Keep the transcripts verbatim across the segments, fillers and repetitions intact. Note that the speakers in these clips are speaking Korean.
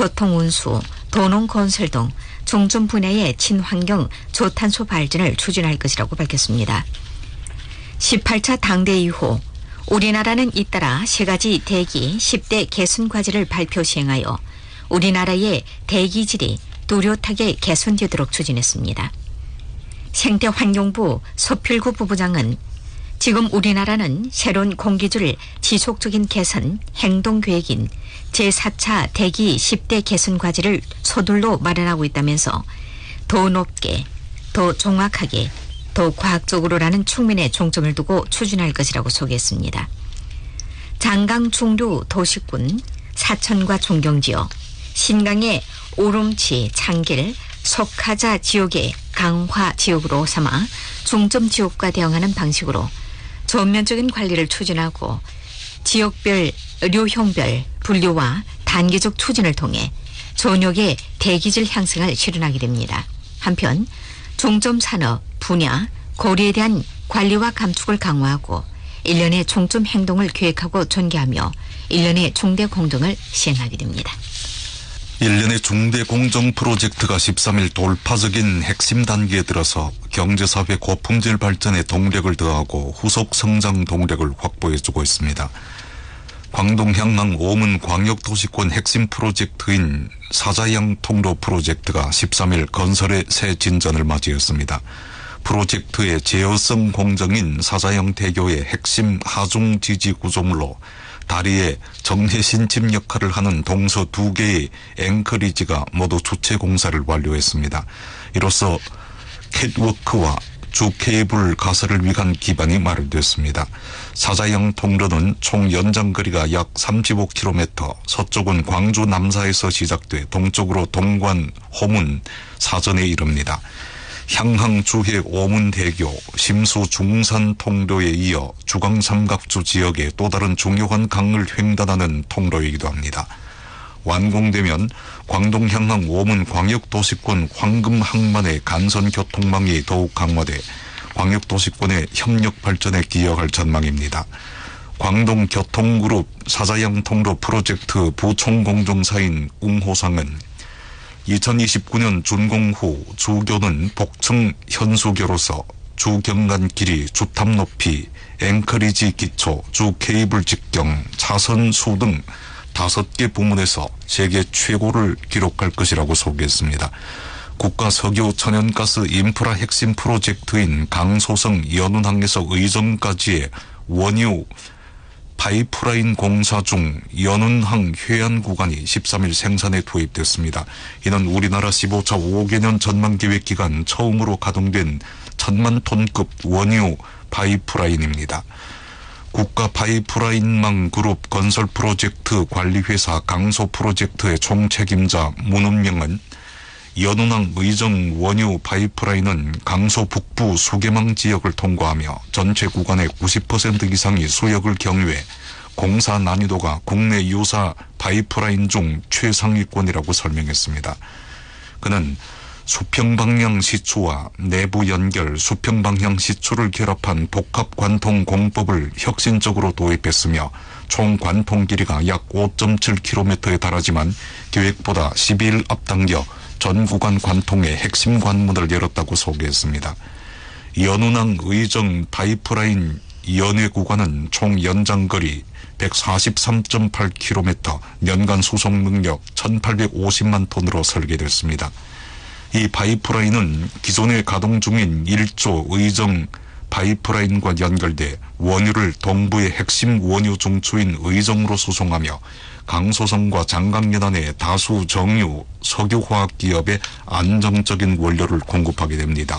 교통운수, 도농건설 등 중점 분야의 친환경 저탄소 발전을 추진할 것이라고 밝혔습니다. 십팔 차 당대 이후 우리나라는 잇따라 세 가지 대기 십 대 개선 과제를 발표 시행하여 우리나라의 대기질이 뚜렷하게 개선되도록 추진했습니다. 생태환경부 서필구 부부장은 지금 우리나라는 새로운 공기질 지속적인 개선 행동계획인 제사 차 대기 십 대 개선 과제를 서둘러 마련하고 있다면서 더 높게, 더 정확하게, 더 과학적으로라는 측면에 중점을 두고 추진할 것이라고 소개했습니다. 장강 중류 도시군, 사천과 종경지역, 신강의 오름치, 창길, 석하자 지역의 강화 지역으로 삼아 중점 지역과 대응하는 방식으로 전면적인 관리를 추진하고 지역별, 류형별 분류와 단계적 추진을 통해 전역의 대기질 향상을 실현하게 됩니다. 한편 중점 산업, 분야, 거리에 대한 관리와 감축을 강화하고 일련의 중점 행동을 계획하고 전개하며 일련의 중대 공정을 시행하게 됩니다. 일련의 중대 공정 프로젝트가 십삼 일 돌파적인 핵심 단계에 들어서 경제사회 고품질 발전에 동력을 더하고 후속 성장 동력을 확보해주고 있습니다. 광동 향항 오문 광역도시권 핵심 프로젝트인 사자양 통로 프로젝트가 십삼 일 건설의 새 진전을 맞이했습니다. 프로젝트의 제어성 공정인 사자양 대교의 핵심 하중 지지 구조물로 다리의 정해 신침 역할을 하는 동서 두 개의 앵커리지가 모두 주체 공사를 완료했습니다. 이로써 캣워크와 주 케이블 가설을 위한 기반이 마련됐습니다. 사자양 통로는 총 연장거리가 약 삼십오 킬로미터, 서쪽은 광주 남사에서 시작돼 동쪽으로 동관, 호문, 사전에 이릅니다. 향항 주해 오문대교, 심수 중산 통로에 이어 주강 삼각주 지역의 또 다른 중요한 강을 횡단하는 통로이기도 합니다. 완공되면 광동 향항 오문 광역도시권 황금항만의 간선 교통망이 더욱 강화돼 광역도시권의 협력 발전에 기여할 전망입니다. 광동교통그룹 사자양 통로 프로젝트 부총공정사인 웅호상은 이천이십구 년 준공 후 주교는 복층 현수교로서 주경간 길이, 주탑 높이, 앵커리지 기초, 주 케이블 직경, 차선 수 등 다섯 개 부문에서 세계 최고를 기록할 것이라고 소개했습니다. 국가 석유 천연가스 인프라 핵심 프로젝트인 강소성 연운항에서 의정까지의 원유 파이프라인 공사 중 연운항 회안 구간이 십삼 일 생산에 투입됐습니다. 이는 우리나라 십오 차 오 개년 전망계획 기간 처음으로 가동된 천만 톤급 원유 파이프라인입니다. 국가 파이프라인망 그룹 건설 프로젝트 관리회사 강소 프로젝트의 총책임자 문은명은 연운항 의정 원유 파이프라인은 강소 북부 수계망 지역을 통과하며 전체 구간의 구십 퍼센트 이상이 수역을 경유해 공사 난이도가 국내 유사 파이프라인 중 최상위권이라고 설명했습니다. 그는 수평방향 시추와 내부 연결, 수평방향 시추를 결합한 복합 관통 공법을 혁신적으로 도입했으며 총 관통 길이가 약 오 점 칠 킬로미터에 달하지만 계획보다 십이 일 앞당겨 전 구간 관통의 핵심 관문을 열었다고 소개했습니다. 연운항 의정 파이프라인 연회 구간은 총 연장거리 백사십삼 점 팔 킬로미터, 연간 수송 능력 천팔백오십만 톤으로 설계됐습니다. 이 파이프라인은 기존에 가동 중인 일 조 의정 파이프라인과 연결돼 원유를 동부의 핵심 원유 중추인 의정으로 수송하며 강소성과 장강연안의 다수 정유, 석유화학 기업에 안정적인 원료를 공급하게 됩니다.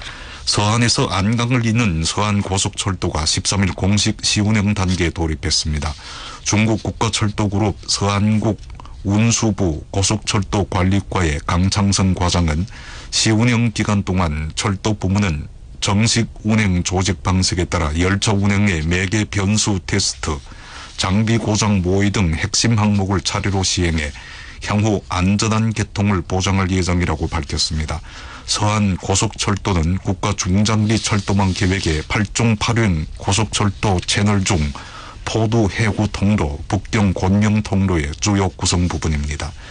서안에서 안강을 잇는 서안고속철도가 십삼 일 공식 시운행 단계에 돌입했습니다. 중국 국가철도그룹 서안국 운수부 고속철도관리과의 강창성 과장은 시운영 기간 동안 철도 부문은 정식 운행 조직 방식에 따라 열차 운행의 매개 변수 테스트, 장비 고장 모의 등 핵심 항목을 차례로 시행해 향후 안전한 개통을 보장할 예정이라고 밝혔습니다. 서안 고속철도는 국가 중장기 철도망 계획의 팔 종 팔 륜 고속철도 채널 중 포두 해구 통로, 북경 곤명 통로의 주요 구성 부분입니다.